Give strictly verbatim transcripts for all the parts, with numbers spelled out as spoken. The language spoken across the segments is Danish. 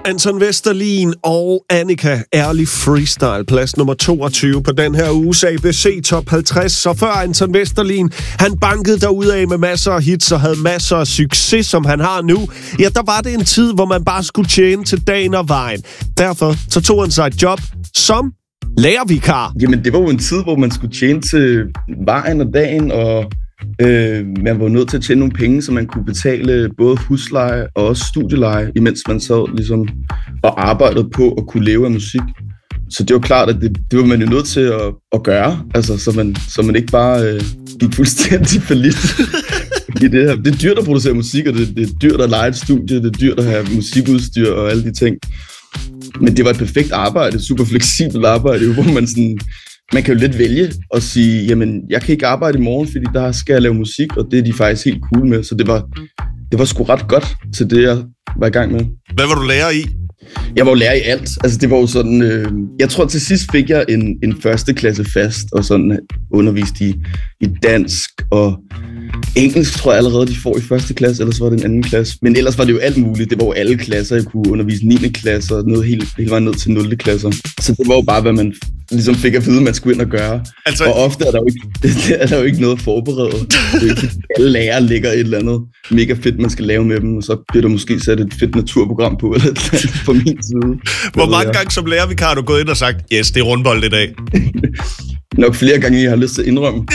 Anton Vesterlin og Annika, ærlig freestyle, plads nummer toogtyve på den her uges A B C Top halvtreds. Så før Anton Vesterlin, han bankede derudad med masser af hits og havde masser af succes, som han har nu. Ja, der var det en tid, hvor man bare skulle tjene til dagen og vejen. Derfor så tog han sig et job som lærervikar. Jamen, det var jo en tid, hvor man skulle tjene til vejen og dagen, og øh, man var nødt til at tjene nogle penge, så man kunne betale både husleje og også studieleje, imens man sad ligesom og arbejdede på at kunne leve af musik. Så det var klart, at det, det var man jo nødt til at, at gøre, altså, så, man, så man ikke bare øh, gik fuldstændig fallit. Det, det er dyrt at producere musik, og det, det er dyrt at leje et studie, det er dyrt at have musikudstyr og alle de ting. Men det var et perfekt arbejde, et super fleksibelt arbejde, hvor man sådan, man kan jo lidt vælge at sige, jamen, jeg kan ikke arbejde i morgen, fordi der skal jeg lave musik, og det er de faktisk helt cool med. Så det var, det var sgu ret godt til det, jeg var i gang med. Hvad var du lærer i? Jeg var jo lærer i alt. Altså, det var jo sådan, øh, jeg tror til sidst fik jeg en, en første klasse fast, og sådan undervist i, i dansk og engelsk, tror jeg allerede, de får i første klasse, ellers var det en anden klasse. Men ellers var det jo alt muligt. Det var jo alle klasser. Jeg kunne undervise niende klasse og noget helt, hele vejen ned til nul klasser. Så det var jo bare, hvad man ligesom fik at vide, man skulle ind og gøre. Altså, og ofte er der jo ikke, det, er der jo ikke noget forberedt. Det er ikke, alle lærere ligger et eller andet mega fedt, man skal lave med dem, og så bliver der måske sat et fedt naturprogram på, eller et eller andet fra min side. Hvor mange gange som lærervikar har du gået ind og sagt, yes, det er rundbold i dag? Nok flere gange, jeg har lyst til at indrømme.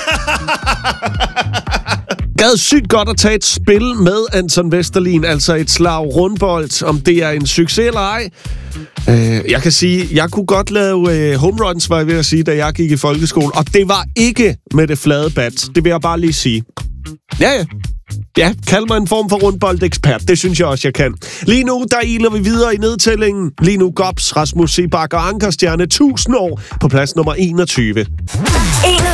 Gad sygt godt at tage et spil med Anton Vesterlin, altså et slag rundbold, om det er en succes eller ej. Uh, jeg kan sige, jeg kunne godt lave uh, home runs, var jeg ved at sige, da jeg gik i folkeskole, og det var ikke med det flade bat. Det vil jeg bare lige sige. Ja, ja. Ja, kald mig en form for rundboldekspert. Det synes jeg også, jeg kan. Lige nu, der iler vi videre i nedtællingen. Lige nu Gops, Rasmus Seebach og Ankerstjerne tusind år på plads nummer enogtyve.